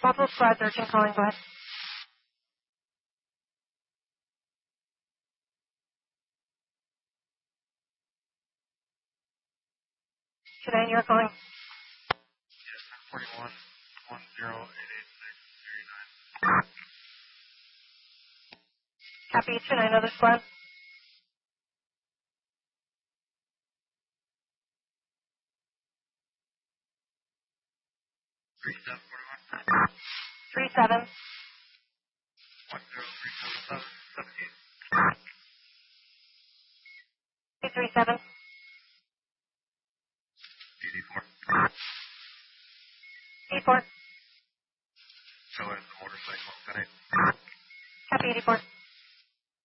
Multiple squads, urgent calling, go ahead. 29, you're calling. Yes, 41 10 Copy, 29, other squad. 37. 10 377 237. 84. 84. So in the motorcycle, 10 Copy, 84.